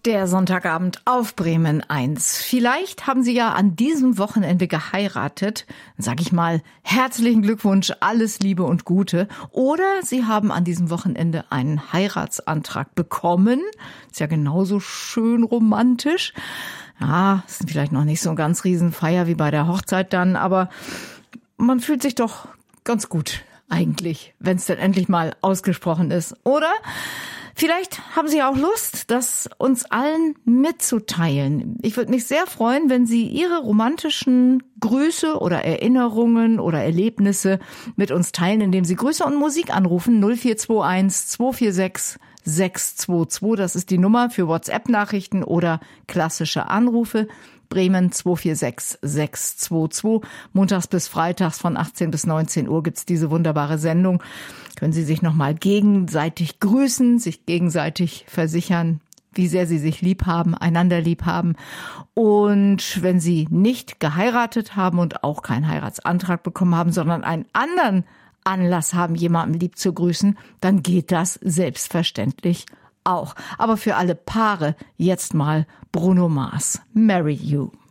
Der Sonntagabend auf Bremen 1. Vielleicht haben Sie ja an diesem Wochenende geheiratet. Sag ich mal, herzlichen Glückwunsch, alles Liebe und Gute. Oder Sie haben an diesem Wochenende einen Heiratsantrag bekommen. Ist ja genauso schön romantisch. Ja, ist vielleicht noch nicht so ein ganz Riesenfeier wie bei der Hochzeit dann, aber man fühlt sich doch ganz gut eigentlich, wenn es denn endlich mal ausgesprochen ist, oder? Vielleicht haben Sie auch Lust, das uns allen mitzuteilen. Ich würde mich sehr freuen, wenn Sie Ihre romantischen Grüße oder Erinnerungen oder Erlebnisse mit uns teilen, indem Sie Grüße und Musik anrufen 0421 246 622. Das ist die Nummer für WhatsApp-Nachrichten oder klassische Anrufe. Bremen 246 622. Montags bis freitags von 18 bis 19 Uhr gibt's diese wunderbare Sendung. Können Sie sich nochmal gegenseitig grüßen, sich gegenseitig versichern, wie sehr Sie sich lieb haben, einander lieb haben. Und wenn Sie nicht geheiratet haben und auch keinen Heiratsantrag bekommen haben, sondern einen anderen Anlass haben, jemanden lieb zu grüßen, dann geht das selbstverständlich auch. Aber für alle Paare jetzt mal Bruno Mars, Marry You.